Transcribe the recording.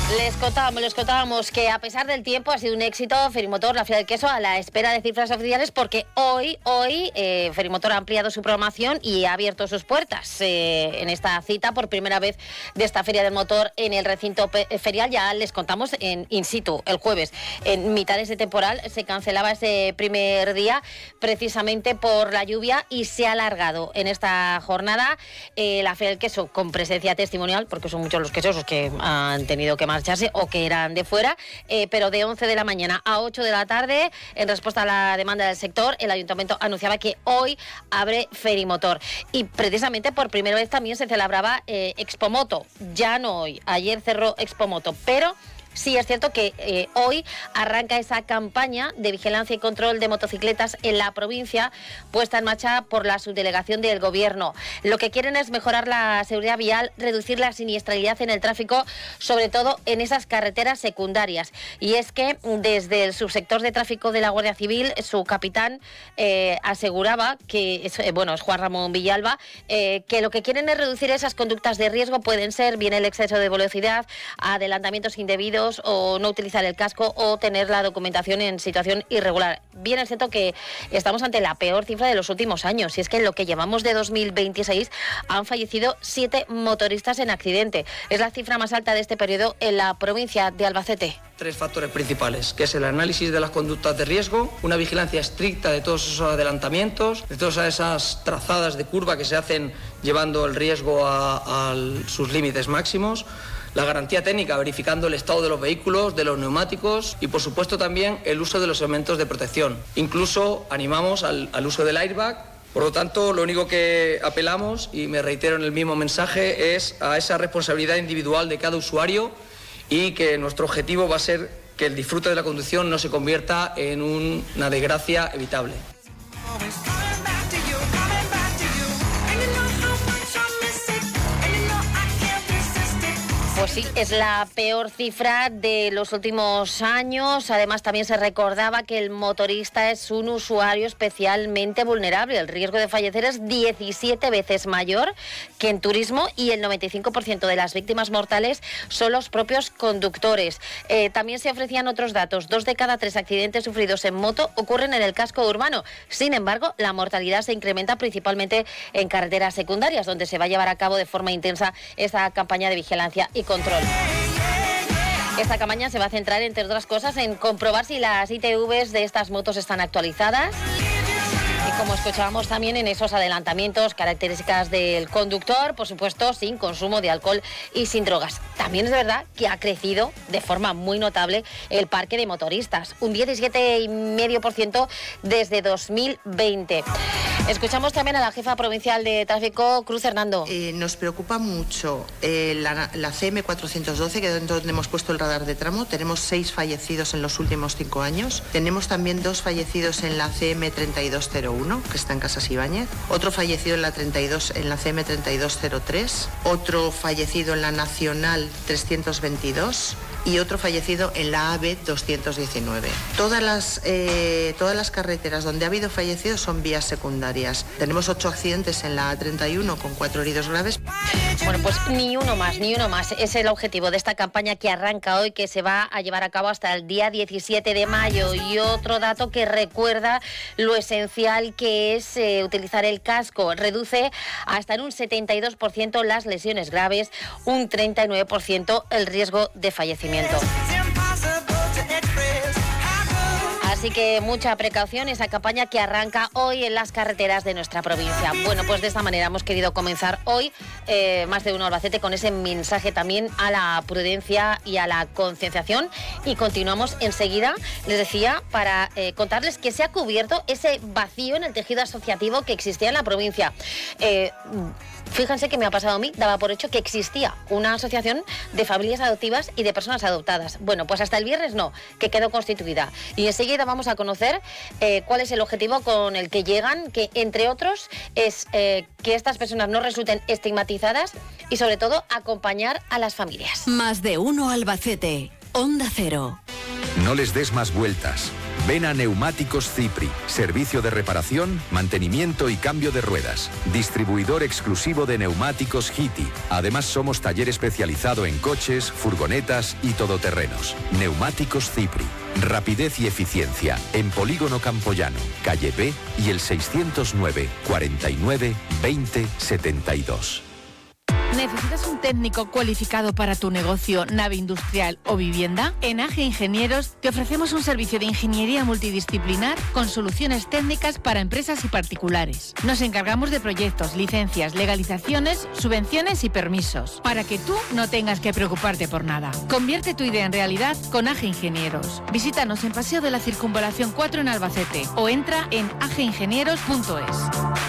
Les contábamos que a pesar del tiempo ha sido un éxito Ferimotor, la Feria del Queso, a la espera de cifras oficiales, porque hoy Ferimotor ha ampliado su programación y ha abierto sus puertas en esta cita por primera vez de esta Feria del Motor en el recinto ferial. Ya les contamos en in situ el jueves, en mitad de ese temporal, se cancelaba ese primer día precisamente por la lluvia y se ha alargado en esta jornada la Feria del Queso con presencia testimonial, porque son muchos los quesosos que han tenido que marcharse o que eran de fuera, pero de 11 de la mañana a 8 de la tarde, en respuesta a la demanda del sector, el ayuntamiento anunciaba que hoy abre Ferimotor. Y precisamente por primera vez también se celebraba Expomoto, ya no hoy, ayer cerró Expomoto, pero sí es cierto que hoy arranca esa campaña de vigilancia y control de motocicletas en la provincia, puesta en marcha por la subdelegación del Gobierno. Lo que quieren es mejorar la seguridad vial, reducir la siniestralidad en el tráfico, sobre todo en esas carreteras secundarias. Y es que desde el subsector de tráfico de la Guardia Civil, su capitán aseguraba que, es Juan Ramón Villalba, que lo que quieren es reducir esas conductas de riesgo. Pueden ser bien el exceso de velocidad, adelantamientos indebidos, o no utilizar el casco o tener la documentación en situación irregular. Bien es cierto que estamos ante la peor cifra de los últimos años, y es que en lo que llevamos de 2026 han fallecido 7 motoristas en accidente. Es la cifra más alta de este periodo en la provincia de Albacete. 3 factores principales, que es el análisis de las conductas de riesgo, una vigilancia estricta de todos esos adelantamientos, de todas esas trazadas de curva que se hacen llevando el riesgo a sus límites máximos, la garantía técnica, verificando el estado de los vehículos, de los neumáticos y, por supuesto, también el uso de los elementos de protección. Incluso animamos al uso del airbag. Por lo tanto, lo único que apelamos, y me reitero en el mismo mensaje, es a esa responsabilidad individual de cada usuario, y que nuestro objetivo va a ser que el disfrute de la conducción no se convierta en una desgracia evitable. Pues sí, es la peor cifra de los últimos años. Además, también se recordaba que el motorista es un usuario especialmente vulnerable. El riesgo de fallecer es 17 veces mayor que en turismo, y el 95% de las víctimas mortales son los propios conductores. También se ofrecían otros datos. 2 de cada 3 accidentes sufridos en moto ocurren en el casco urbano. Sin embargo, la mortalidad se incrementa principalmente en carreteras secundarias, donde se va a llevar a cabo de forma intensa esta campaña de vigilancia y control. Esta campaña se va a centrar, entre otras cosas, en comprobar si las ITVs de estas motos están actualizadas. Y como escuchábamos también, en esos adelantamientos, características del conductor, por supuesto, sin consumo de alcohol y sin drogas. También es verdad que ha crecido de forma muy notable el parque de motoristas, un 17,5% desde 2020. Escuchamos también a la jefa provincial de tráfico, Cruz Hernando. Nos preocupa mucho la CM412, que es donde hemos puesto el radar de tramo. Tenemos 6 fallecidos en los últimos 5 años. Tenemos también 2 fallecidos en la CM3201, que está en Casas Ibáñez. Otro fallecido en la CM3203. Otro fallecido en la Nacional 322. Y otro fallecido en la AB 219. Todas las carreteras donde ha habido fallecidos son vías secundarias. Tenemos 8 accidentes en la A31 con 4 heridos graves. Bueno, pues ni uno más. Es el objetivo de esta campaña que arranca hoy, que se va a llevar a cabo hasta el día 17 de mayo. Y otro dato que recuerda lo esencial que es utilizar el casco. Reduce hasta en un 72% las lesiones graves, un 39% el riesgo de fallecimiento. Así que mucha precaución, esa campaña que arranca hoy en las carreteras de nuestra provincia. Bueno, pues de esta manera hemos querido comenzar hoy Más de Uno Albacete con ese mensaje también a la prudencia y a la concienciación. Y continuamos enseguida, les decía, para contarles que se ha cubierto ese vacío en el tejido asociativo que existía en la provincia. Fíjense que me ha pasado a mí, daba por hecho que existía una asociación de familias adoptivas y de personas adoptadas. Bueno, pues hasta el viernes no, que quedó constituida. Y enseguida vamos a conocer cuál es el objetivo con el que llegan, que entre otros es que estas personas no resulten estigmatizadas y sobre todo acompañar a las familias. Más de Uno Albacete, Onda Cero. No les des más vueltas. Ven a Neumáticos Cipri, servicio de reparación, mantenimiento y cambio de ruedas. Distribuidor exclusivo de neumáticos Hiti. Además somos taller especializado en coches, furgonetas y todoterrenos. Neumáticos Cipri. Rapidez y eficiencia en Polígono Campoyano, calle B y el 609 49 20 72. ¿Necesitas un técnico cualificado para tu negocio, nave industrial o vivienda? En AGE Ingenieros te ofrecemos un servicio de ingeniería multidisciplinar con soluciones técnicas para empresas y particulares. Nos encargamos de proyectos, licencias, legalizaciones, subvenciones y permisos, para que tú no tengas que preocuparte por nada. Convierte tu idea en realidad con AGE Ingenieros. Visítanos en Paseo de la Circunvalación 4 en Albacete o entra en ageingenieros.es.